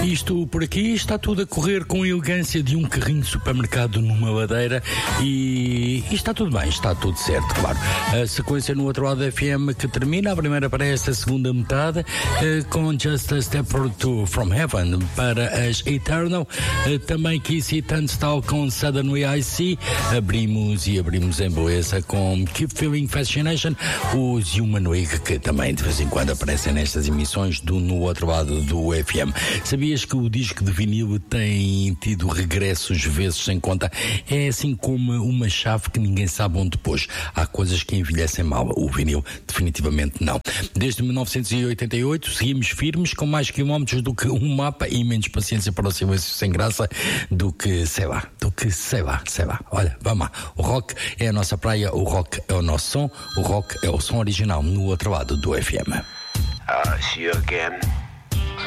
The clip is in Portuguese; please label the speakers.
Speaker 1: Isto por aqui está tudo a correr com a elegância de um carrinho de supermercado numa ladeira e está tudo bem, está tudo certo, claro. A sequência no outro lado da FM que termina, a primeira para esta segunda metade, com Just a Step or Two from Heaven para as Eternal, também Kiss It and Stall com Southern Way I See, abrimos em beleza com Keep Feeling Fascination, os Humanoid, que também de vez em quando aparecem nestas emissões no outro lado do FM. Sabias que o disco de vinil tem tido regressos vezes sem conta? É assim como uma chave que ninguém sabe onde pôs. Há coisas que envelhecem mal, o vinil definitivamente não. Desde 1988 seguimos firmes, com mais quilómetros do que um mapa e menos paciência para o silêncio sem graça do que sei lá. Olha, vamos lá. O rock é a nossa praia, o rock é o nosso som, o rock é o som original no outro lado do FM.
Speaker 2: See you again.